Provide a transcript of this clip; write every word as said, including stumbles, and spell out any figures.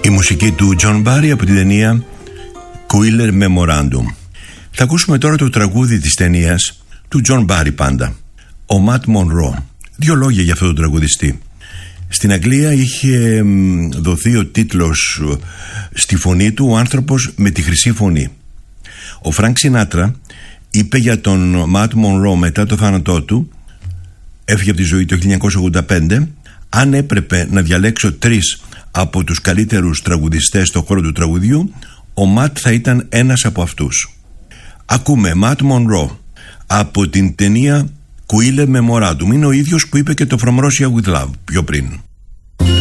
Η μουσική του John Barry από την ταινία Quiller Memorandum. Θα ακούσουμε τώρα το τραγούδι της ταινίας του John Barry πάντα, ο Matt Monro. Δύο λόγια για αυτόν τον τραγουδιστή. Στην Αγγλία είχε δοθεί ο τίτλος στη φωνή του «Ο άνθρωπος με τη χρυσή φωνή». Ο Φρανκ Σινάτρα είπε για τον Matt Monro μετά το θάνατό του, έφυγε από τη ζωή το χίλια εννιακόσια ογδόντα πέντε, αν έπρεπε να διαλέξω τρεις από τους καλύτερους τραγουδιστές στον χώρο του τραγουδιού, ο Ματ θα ήταν ένας από αυτούς. Ακούμε Matt Monro από την ταινία Quiller Memorandum. Είναι ο ίδιος που είπε και το From Russia with Love πιο πριν.